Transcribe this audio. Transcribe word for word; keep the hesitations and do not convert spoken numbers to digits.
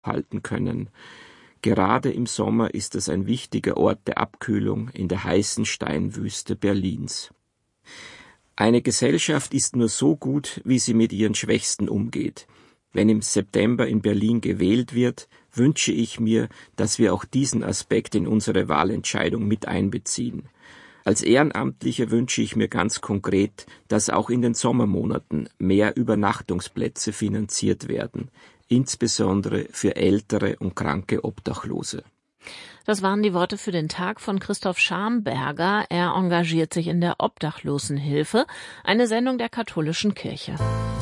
halten können. Gerade im Sommer ist es ein wichtiger Ort der Abkühlung in der heißen Steinwüste Berlins. Eine Gesellschaft ist nur so gut, wie sie mit ihren Schwächsten umgeht. Wenn im September in Berlin gewählt wird, wünsche ich mir, dass wir auch diesen Aspekt in unsere Wahlentscheidung mit einbeziehen. Als Ehrenamtlicher wünsche ich mir ganz konkret, dass auch in den Sommermonaten mehr Übernachtungsplätze finanziert werden, insbesondere für ältere und kranke Obdachlose. Das waren die Worte für den Tag von Christoph Schamberger. Er engagiert sich in der Obdachlosenhilfe, eine Sendung der Katholischen Kirche.